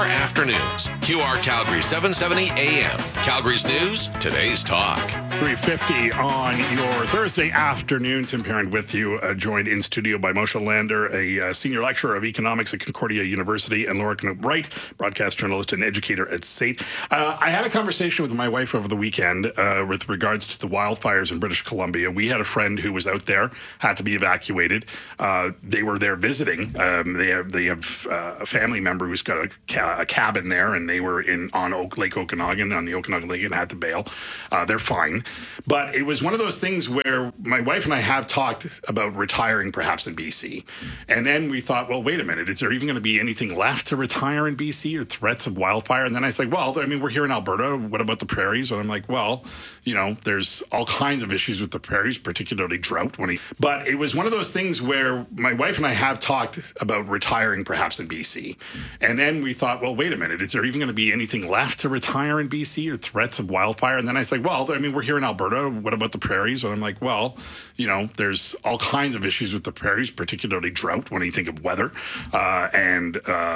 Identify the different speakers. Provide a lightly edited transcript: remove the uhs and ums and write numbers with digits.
Speaker 1: Afternoons, QR Calgary 770 AM. Calgary's news, today's talk.
Speaker 2: 3:50 on your Thursday afternoon. Tim Parent with you, joined in studio by Moshe Lander, a senior lecturer of economics at Concordia University, and Laura Wright, broadcast journalist and educator at SAIT. I had a conversation with my wife over the weekend with regards to the wildfires in British Columbia. We had a friend who was out there, had to be evacuated. They were there visiting. They have a family member who's got a cabin there, and they were on Lake Okanagan, on the Okanagan Lake, and had to bail. They're fine. But it was one of those things where my wife and I have talked about retiring perhaps in BC. And then we thought, well, wait a minute, is there even going to be anything left to retire in BC or threats of wildfire? And then I said, well, I mean, we're here in Alberta. What about the prairies? And I'm like, well, you know, there's all kinds of issues with the prairies, particularly drought. But it was one of those things where my wife and I have talked about retiring perhaps in BC. And then we thought, well, wait a minute, is there even going to be anything left to retire in BC or threats of wildfire? And then I said, well, I mean, we're here in Alberta. What about the prairies? And I'm like, well, you know, there's all kinds of issues with the prairies, particularly drought when you think of weather.